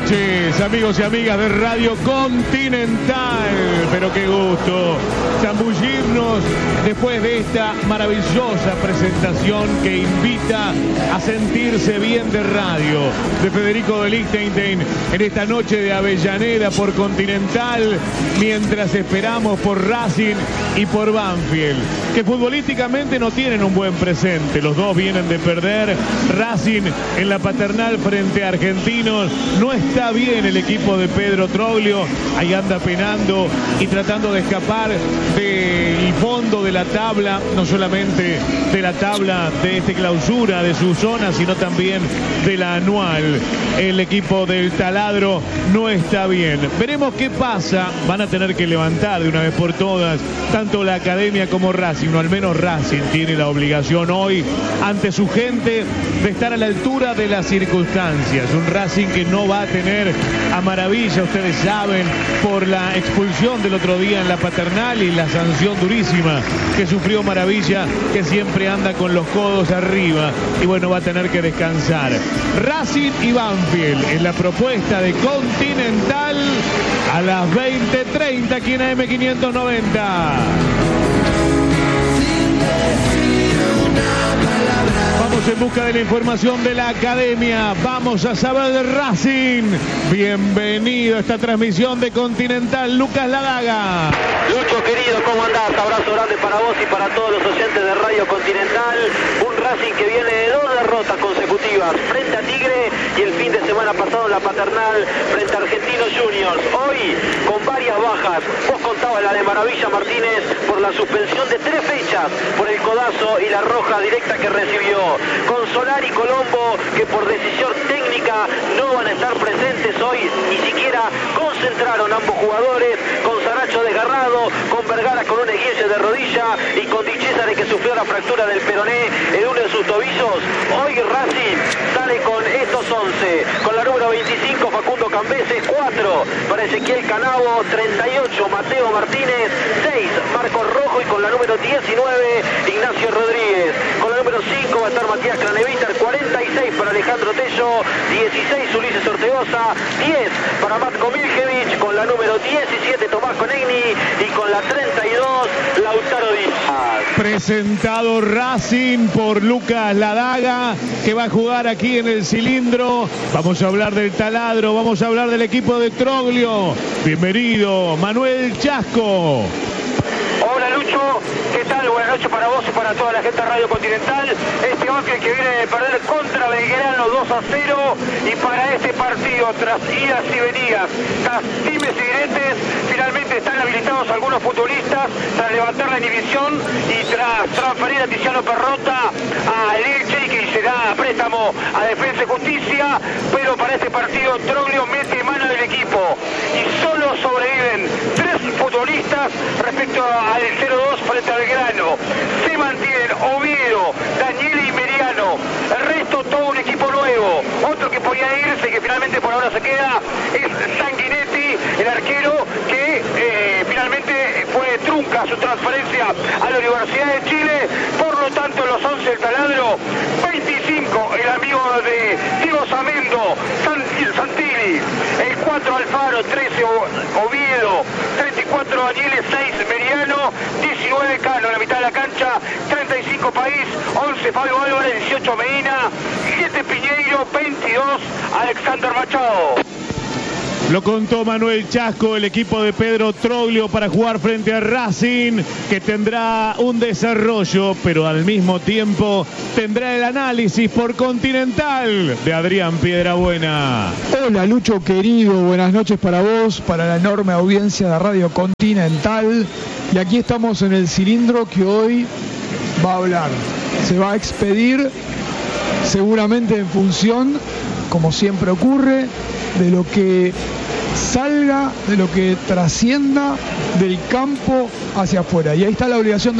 noches, amigos y amigas de Radio Continental. Pero qué gusto zambullirnos después de esta maravillosa presentación que invita a sentirse bien de radio de Federico de Lichtenstein en esta noche de Avellaneda por Continental, mientras esperamos por Racing y por Banfield, que futbolísticamente no tienen un buen presente. Los dos vienen de perder. Racing en la Paternal frente a Argentinos. No está bien el equipo de Pedro Troglio. Ahí anda penando y tratando de escapar del fondo de la tabla, no solamente de la tabla de este clausura de su zona, sino también de la anual. El equipo del Taladro no está bien. Veremos qué pasa. Van a tener que levantar de una vez por todas tanto la Academia como Racing, o al menos Racing tiene la obligación hoy ante su gente de estar a la altura de las circunstancias. Un Racing que no va a tener a Maravilla, ustedes saben, por la expulsión del otro día en la Paternal y la sanción durísima que sufrió Maravilla, que siempre anda con los codos arriba, y bueno, va a tener que descansar. Racing y Banfield en la propuesta de Continental a las 20:30 aquí en AM590. Vamos en busca de la información de la Academia. Vamos a saber de Racing. Bienvenido a esta transmisión de Continental, Lucas Ladaga. Lucho querido, ¿cómo andás? Abrazo grande para vos y para todos los oyentes de Radio Continental. Un Racing que viene de 2 derrotas consecutivas frente a Tigre y el fin de semana pasado en la Paternal frente a Argentinos Juniors. Hoy con varias bajas. Vos contabas la de Maravilla Martínez por la suspensión de 3 fechas por el codazo y la roja directa que recibió. Con Solari y Colombo, que por decisión técnica no van a estar presentes hoy, ni siquiera concentraron ambos jugadores, con Saracho desgarrado, con Vergara con un esguince de rodilla y con Di Cesare que sufrió la fractura del peroné en uno de sus tobillos. Hoy Racing sale con estos 11, con la número 25 Facundo Cambese, 4 para Ezequiel Canavo, 38 Mateo Martínez, 6 Marcos Rojo y con la número 19 Ignacio Rodríguez. Con la número 5 va a estar Matías Craneviter, 46 para Alejandro Tello, 16 Ulises Ortegoza, 10 para Matko Miljevic, con la número 17 Tomás Conegni y con la 32 Lautaro Díaz. Presentado Racing por Lucas Ladaga, que va a jugar aquí en el cilindro. Vamos a hablar del Taladro, vamos a hablar del equipo de Troglio. Bienvenido, Manuel Chasco. Hola Lucho, ¿qué tal? Buenas noches para vos y para toda la gente de Radio Continental. Este Banfield que viene de perder contra Belgrano 2-0 y para este partido, tras idas y venidas, tras dimes y diretes, finalmente están habilitados algunos futbolistas tras levantar la inhibición y tras transferir a Tiziano Perrotta a Elche, que será a préstamo a Defensa y Justicia, pero para este partido Troglio mete mano del equipo y solo sobreviven 3 futbolistas respecto al 0-2 frente a Belgrano. Se mantienen Oviedo, Daniel y Meriano. El resto todo un equipo nuevo. Otro que podía irse y que finalmente por ahora se queda es Sanguinetti, el arquero que finalmente fue trunca su transferencia a la Universidad de Chile. Por lo tanto, los 11 del Taladro, 25 el amigo de Diego Samendo, Santilli, el 4 Alfaro, 13 Oviedo, 34 Daniele, 6 Meriano, 19 Cano en la mitad de la cancha, 35 País, 11 Fabio Álvarez, 18 Medina, 7 Piñeiro, 22 Alexander Machado. Lo contó Manuel Chasco, el equipo de Pedro Troglio para jugar frente a Racing, que tendrá un desarrollo, pero al mismo tiempo tendrá el análisis por Continental de Adrián Piedrabuena. Hola Lucho querido, buenas noches para vos, para la enorme audiencia de Radio Continental. Y aquí estamos en el cilindro que hoy va a hablar. Se va a expedir seguramente en función, como siempre ocurre, de lo que salga, de lo que trascienda del campo hacia afuera. Y ahí está la obligación de